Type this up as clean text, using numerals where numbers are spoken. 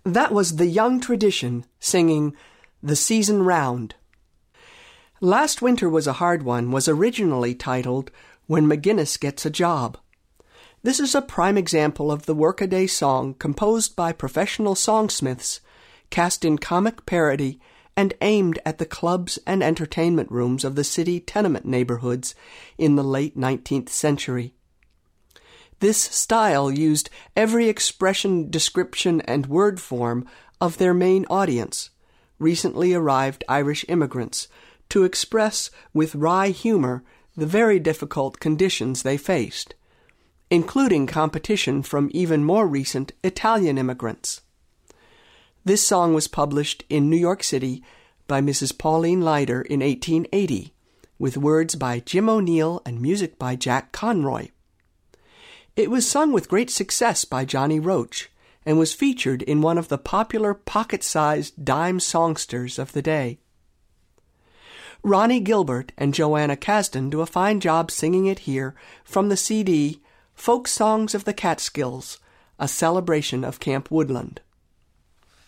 That was The Young Tradition singing The Season Round. Last Winter Was a Hard One was originally titled When McGinnis Gets a Job. This is a prime example of the workaday song composed by professional songsmiths, cast in comic parody and aimed at the clubs and entertainment rooms of the city tenement neighborhoods in the late 19th century. This style used every expression, description, and word form of their main audience, recently arrived Irish immigrants, to express with wry humor the very difficult conditions they faced, including competition from even more recent Italian immigrants. This song was published in New York City by Mrs. Pauline Leiter in 1880, with words by Jim O'Neill and music by Jack Conroy. It was sung with great success by Johnny Roach and was featured in one of the popular pocket-sized dime songsters of the day. Ronnie Gilbert and Joanna Kasdan do a fine job singing it here from the CD Folk Songs of the Catskills, a celebration of Camp Woodland.